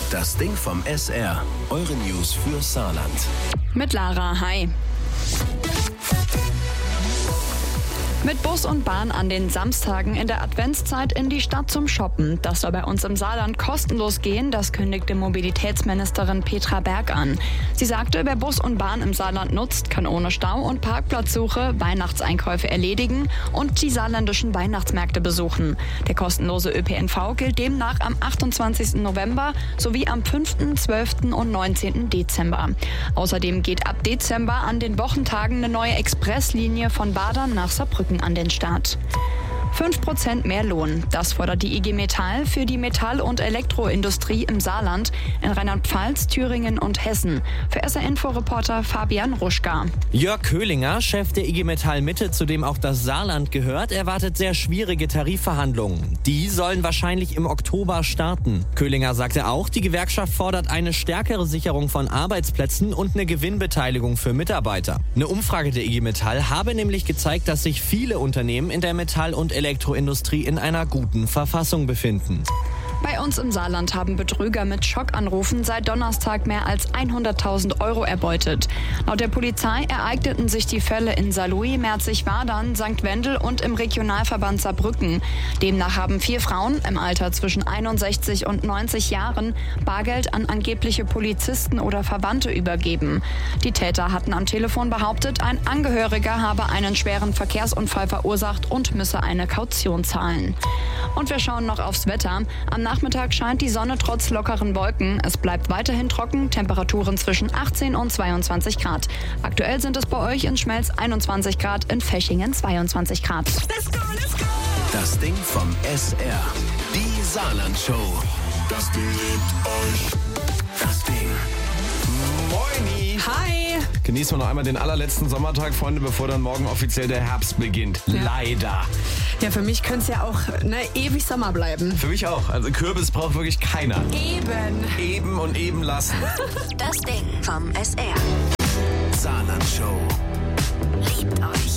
Das Ding vom SR. Eure News für Saarland. Mit Lara, hi. Mit Bus und Bahn an den Samstagen in der Adventszeit in die Stadt zum Shoppen. Das soll bei uns im Saarland kostenlos gehen, das kündigte Mobilitätsministerin Petra Berg an. Sie sagte, wer Bus und Bahn im Saarland nutzt, kann ohne Stau und Parkplatzsuche Weihnachtseinkäufe erledigen und die saarländischen Weihnachtsmärkte besuchen. Der kostenlose ÖPNV gilt demnach am 28. November sowie am 5., 12. und 19. Dezember. Außerdem geht ab Dezember an den Wochentagen eine neue Expresslinie von Badern nach Saarbrücken an den Start. 5% mehr Lohn. Das fordert die IG Metall für die Metall- und Elektroindustrie im Saarland, in Rheinland-Pfalz, Thüringen und Hessen. Für SR-Info-Reporter Fabian Ruschka. Jörg Köhlinger, Chef der IG Metall Mitte, zu dem auch das Saarland gehört, erwartet sehr schwierige Tarifverhandlungen. Die sollen wahrscheinlich im Oktober starten. Köhlinger sagte auch, die Gewerkschaft fordert eine stärkere Sicherung von Arbeitsplätzen und eine Gewinnbeteiligung für Mitarbeiter. Eine Umfrage der IG Metall habe nämlich gezeigt, dass sich viele Unternehmen in der Metall- und Elektroindustrie in einer guten Verfassung befinden. Bei uns im Saarland haben Betrüger mit Schockanrufen seit Donnerstag mehr als 100.000 Euro erbeutet. Laut der Polizei ereigneten sich die Fälle in Saarlouis, Merzig-Wadern, St. Wendel und im Regionalverband Saarbrücken. Demnach haben 4 Frauen im Alter zwischen 61 und 90 Jahren Bargeld an angebliche Polizisten oder Verwandte übergeben. Die Täter hatten am Telefon behauptet, ein Angehöriger habe einen schweren Verkehrsunfall verursacht und müsse eine Kaution zahlen. Und wir schauen noch aufs Wetter. Am Nachmittag scheint die Sonne trotz lockeren Wolken. Es bleibt weiterhin trocken, Temperaturen zwischen 18 und 22 Grad. Aktuell sind es bei euch in Schmelz 21 Grad, in Fächingen 22 Grad. Let's go, let's go. Das Ding vom SR. Die Saarland-Show. Das Ding liebt euch. Das Ding. Moini! Hi! Genießen wir noch einmal den allerletzten Sommertag, Freunde, bevor dann morgen offiziell der Herbst beginnt. Ja. Leider. Ja, für mich könnte es ja auch ewig Sommer bleiben. Für mich auch. Also Kürbis braucht wirklich keiner. Eben. Eben und eben lassen. Das Ding vom SR. Saarland-Show. Liebt euch.